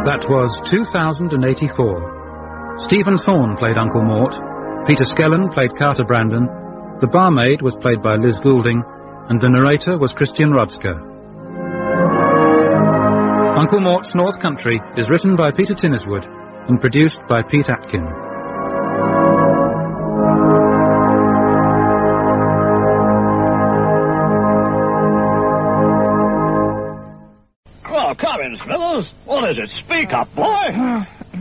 That was 2084. Stephen Thorne played Uncle Mort, Peter Skellen played Carter Brandon, the barmaid was played by Liz Goulding, and the narrator was Christian Rodsker. Uncle Mort's North Country is written by Peter Tinniswood and produced by Pete Atkin. Oh, come in, Smithers. What is it? Speak up, boy.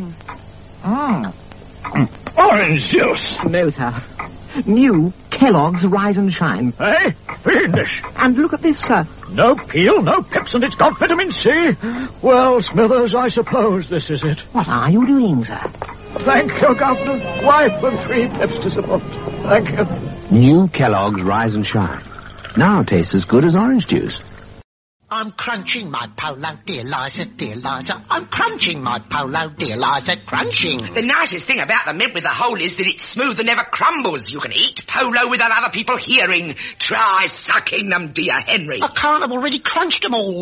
Orange juice. No, sir. New Kellogg's Rise and Shine. Eh? Fiendish. And look at this, sir. No peel, no pips, and it's got vitamin C. Well, Smithers, I suppose this is it. What are you doing, sir? Thank you, Governor. Wife and 3 pips to support. Thank you. New Kellogg's Rise and Shine. Now tastes as good as orange juice. I'm crunching my polo, dear Liza, dear Liza. I'm crunching my polo, dear Liza, crunching. The nicest thing about the mint with the hole is that it's smooth and never crumbles. You can eat polo without other people hearing. Try sucking them, dear Henry. I can't, I've already crunched them all.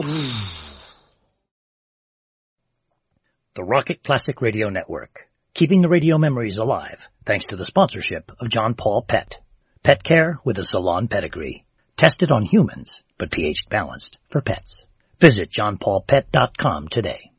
The Rocket Classic Radio Network. Keeping the radio memories alive, thanks to the sponsorship of John Paul Pet. Pet care with a salon pedigree. Tested on humans, but pH balanced for pets. Visit johnpaulpet.com today.